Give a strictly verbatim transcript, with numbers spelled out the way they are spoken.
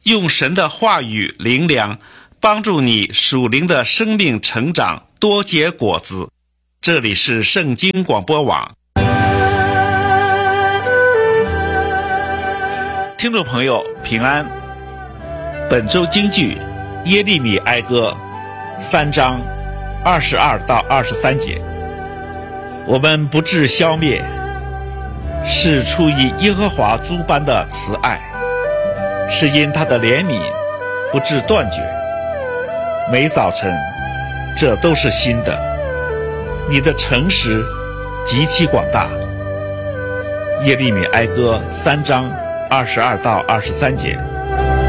用神的话语灵粮，帮助你属灵的生命成长，多结果子。这里是圣经广播网。听众朋友平安，本周京剧耶利米哀歌三章二十二到二十三节。我们不致消灭，是出于耶和华诸般的慈爱，是因他的怜悯不致断绝。每早晨这都是新的，你的诚实极其广大。耶利米哀歌三章二十二到二十三节。